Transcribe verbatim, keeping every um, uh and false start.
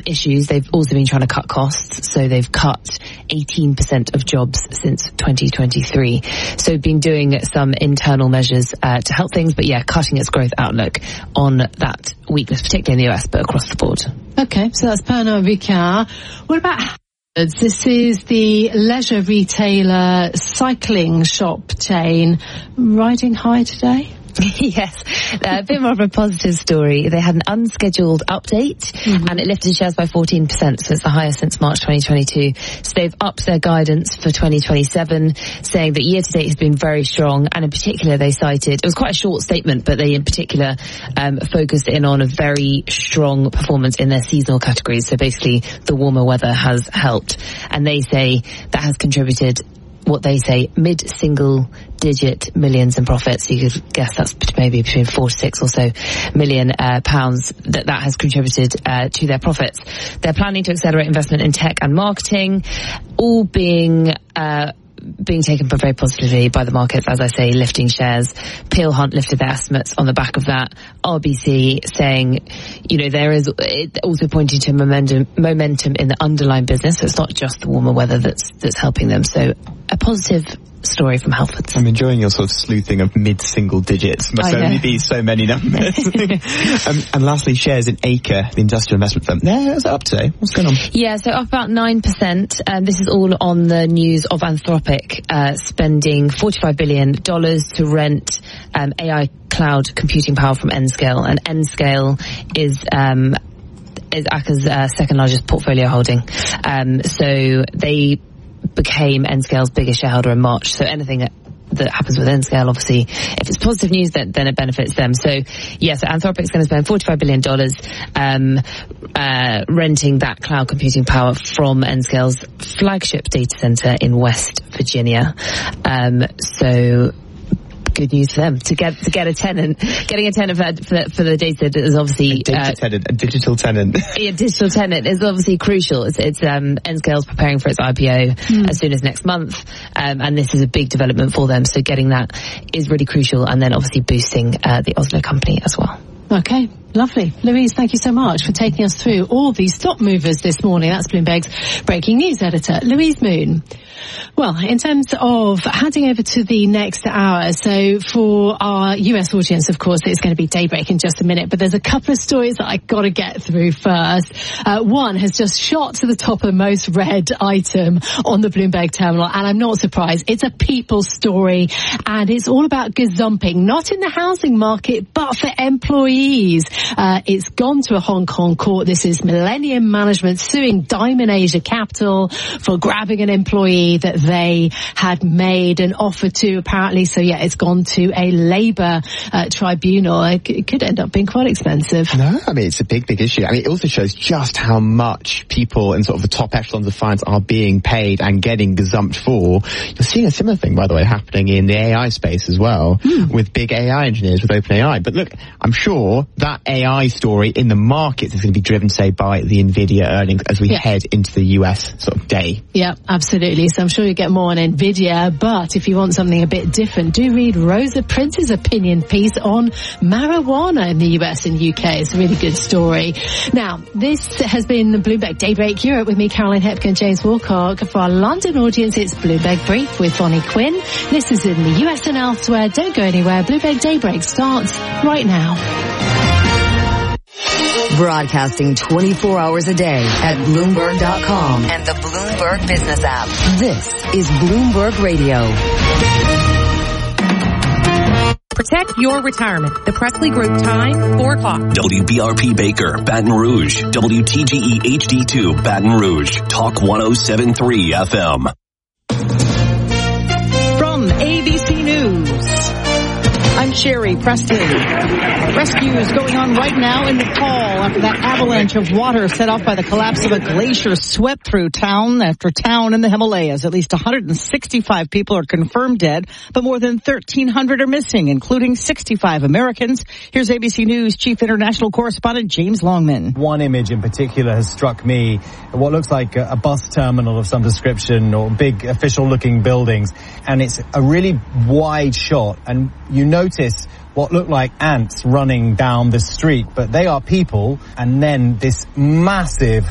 issues. They've also been trying to cut costs, so they've cut eighteen percent of jobs since twenty twenty-three. So been doing some internal measures uh, to help things, but yeah, cutting its growth outlook on that weakness, particularly in the U S, but across the board. Okay, so that's Pernod Ricard. What about Harrods? This is the leisure retailer cycling shop chain riding high today? Yes, uh, a bit more of a positive story. They had an unscheduled update mm-hmm. and it lifted shares by fourteen percent, so it's the highest since March twenty twenty-two. So they've upped their guidance for twenty twenty-seven, saying that year to date has been very strong, and in particular they cited, it was quite a short statement, but they in particular um, focused in on a very strong performance in their seasonal categories. So basically the warmer weather has helped, and they say that has contributed what they say mid-single digit millions in profits. So you could guess that's maybe between four to six or so million uh, pounds that that has contributed uh, to their profits. They're planning to accelerate investment in tech and marketing, all being uh, being taken very positively by the markets, as I say, lifting shares. Peel Hunt lifted their estimates on the back of that. R B C saying, you know, there is it also pointing to momentum momentum in the underlying business. So it's not just the warmer weather that's that's helping them. So a positive story from Halfords. I'm enjoying your sort of sleuthing of mid-single digits. Must only be so many numbers. um, and lastly, shares in Acre, the industrial investment firm. Yeah, is that up today? What's going on? Yeah, so up about nine percent. Um, this is all on the news of Anthropic uh, spending forty-five billion dollars to rent um, A I cloud computing power from Nscale. And Nscale is... Um, is A C A's uh, second largest portfolio holding. Um, so they became Nscale's biggest shareholder in March. So anything that, that happens with Nscale, obviously, if it's positive news, then, then it benefits them. So, yeah, so Anthropic's going to spend forty-five billion dollars um, uh, renting that cloud computing power from Nscale's flagship data center in West Virginia. Um, so... Good news for them to get to get a tenant. Getting a tenant for, for, for the data is obviously a, data uh, tenant, a digital tenant. A digital tenant is obviously crucial. It's, it's um, Nscale's preparing for its I P O mm. as soon as next month, um, and this is a big development for them. So getting that is really crucial, and then obviously boosting uh, the Oslo company as well. Okay, lovely. Louise, thank you so much for taking us through all these stock movers this morning. That's Bloomberg's breaking news editor, Louise Moon. Well, in terms of handing over to the next hour, so for our U S audience, of course, it's going to be Daybreak in just a minute, but there's a couple of stories that I've got to get through first. Uh, one has just shot to the top of the most read item on the Bloomberg terminal, and I'm not surprised. It's a people story, and it's all about gazumping, not in the housing market, but for employees. Uh, it's gone to a Hong Kong court. This is Millennium Management suing Diamond Asia Capital for grabbing an employee that they had made an offer to, apparently. So, yeah, it's gone to a labour uh, tribunal. It, it could end up being quite expensive. No, I mean, it's a big, big issue. I mean, it also shows just how much people in sort of the top echelons of finance are being paid and getting gazumped for. You're seeing a similar thing, by the way, happening in the A I space as well, mm. with big A I engineers, with OpenAI. But look, I'm sure that A I story in the markets is going to be driven, say, by the NVIDIA earnings as we yeah. head into the U S sort of day. Yeah, absolutely. So I'm sure you get more on NVIDIA, but if you want something a bit different, do read Rosa Prince's opinion piece on marijuana in the U S and U K. It's a really good story. Now, this has been the Bloomberg Daybreak Europe with me, Caroline Hepker and James Wilcock. For our London audience, it's Bloomberg Brief with Bonnie Quinn. This is in the U S and elsewhere. Don't go anywhere. Bloomberg Daybreak starts right now. Broadcasting twenty-four hours a day at Bloomberg dot com and the Bloomberg Business app. This is Bloomberg Radio. Protect your retirement. The Presley Group time, four o'clock. W B R P Baker, Baton Rouge. W T G E H D two, Baton Rouge. Talk one oh seven point three F M. From A B C News, I'm Sherry Preston. Rescue is going on right now in Nepal after that avalanche of water set off by the collapse of a glacier swept through town after town in the Himalayas. At least one hundred sixty-five people are confirmed dead, but more than thirteen hundred are missing, including sixty-five Americans. Here's A B C News Chief International Correspondent James Longman. One image in particular has struck me, what looks like a bus terminal of some description or big official-looking buildings, and it's a really wide shot, and you notice what look like ants running down the street, but they are people, and then this massive